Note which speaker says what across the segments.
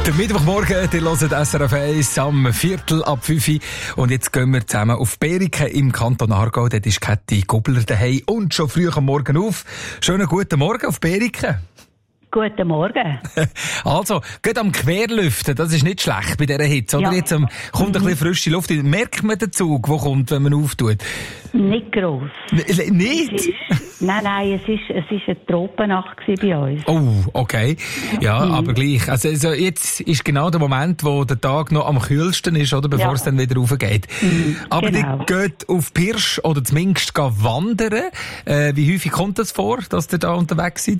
Speaker 1: Der Mittwochmorgen, ihr hört SRF 1 am 4:45 und jetzt gehen wir zusammen auf Beriken im Kanton Aargau. Dort ist Käthi Gubler daheim und schon früh am Morgen auf. Schönen guten Morgen auf Beriken.
Speaker 2: Guten Morgen.
Speaker 1: Also, geht am Querlüften, das ist nicht schlecht bei dieser Hitze, oder?
Speaker 2: Ja.
Speaker 1: Jetzt kommt ein bisschen frische Luft. Merkt man den Zug, der kommt, wenn man auftut?
Speaker 2: Nicht gross.
Speaker 1: Nicht?
Speaker 2: Nein, es ist eine Tropennacht bei uns.
Speaker 1: Oh, okay. Ja, aber gleich. Also jetzt ist genau der Moment, wo der Tag noch am kühlsten ist, oder? Bevor es dann wieder raufgeht. Aber
Speaker 2: genau.
Speaker 1: ihr geht auf Pirsch oder zumindest wandern. Wie häufig kommt das vor, dass ihr da unterwegs seid?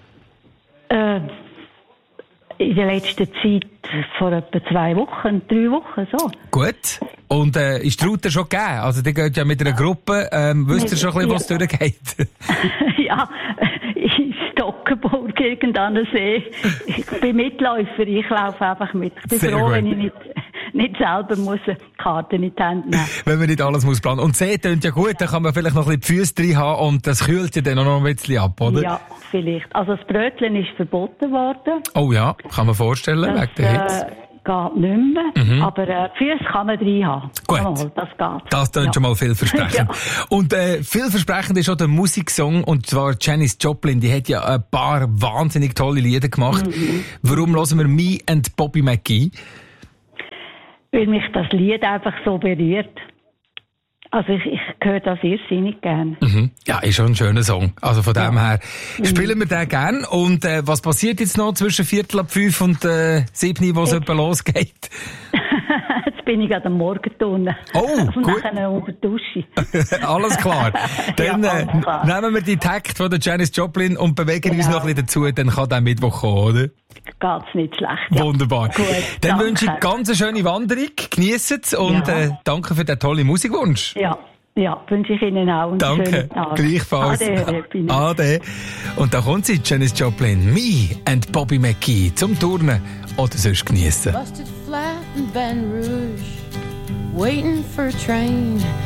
Speaker 2: In der letzten Zeit vor etwa 2 Wochen, 3 Wochen, so.
Speaker 1: Gut. Und ist die Route schon gegeben? Also, die geht ja mit einer Gruppe. Wisst ihr schon ein bisschen, was durchgeht?
Speaker 2: Ja, in Stockenburg, irgendeinem See. Ich bin Mitläufer, ich laufe einfach mit. Ich bin
Speaker 1: Sehr
Speaker 2: froh,
Speaker 1: gut.
Speaker 2: wenn ich nicht selber muss Karten in die Hände nehmen.
Speaker 1: Wenn man nicht alles muss planen. Und See tönt ja gut, dann kann man vielleicht noch ein bisschen die Füße drin haben und das kühlt ja dann auch noch ein bisschen ab, oder?
Speaker 2: Ja, vielleicht. Also das Brötchen ist verboten worden.
Speaker 1: Oh ja, kann man vorstellen, wegen der Hitze.
Speaker 2: Geht nicht mehr. Aber die Füße kann man drin haben.
Speaker 1: Gut.
Speaker 2: Mal, das geht.
Speaker 1: Das klingt schon mal vielversprechend.
Speaker 2: Ja.
Speaker 1: Und vielversprechend ist auch der Musiksong, und zwar Janis Joplin, die hat ja ein paar wahnsinnig tolle Lieder gemacht. Warum hören wir Me and Bobby McGee?
Speaker 2: Weil mich das Lied einfach so berührt. Also ich höre das irrsinnig gern.
Speaker 1: Ja, ist schon ein schöner Song. Also von dem her spielen wir den gern. Und was passiert jetzt noch zwischen 4:45 und 7, wo es etwa losgeht?
Speaker 2: Jetzt bin ich gerade am Morgenturnen.
Speaker 1: Oh,
Speaker 2: und
Speaker 1: gut.
Speaker 2: nachher unter die Dusche.
Speaker 1: Alles klar. Dann
Speaker 2: Ja, alles klar.
Speaker 1: nehmen wir die Takt von der Janis Joplin und bewegen uns noch ein bisschen dazu, dann kann der Mittwoch kommen, oder?
Speaker 2: Geht's nicht schlecht. Ja.
Speaker 1: Wunderbar.
Speaker 2: Gut,
Speaker 1: Dann
Speaker 2: danke.
Speaker 1: wünsche ich ganz eine schöne Wanderung, geniessen es und
Speaker 2: Ja.
Speaker 1: danke für den tollen Musikwunsch.
Speaker 2: Ja, wünsche ich Ihnen auch einen
Speaker 1: Danke,
Speaker 2: schönen Tag.
Speaker 1: gleichfalls.
Speaker 2: Ade, Pina.
Speaker 1: Ade. Und da kommt sie, Janis Joplin, Me and Bobby McGee, zum Turnen oder sonst geniessen.
Speaker 3: Busted flat in Baton Rouge, waiting for a train.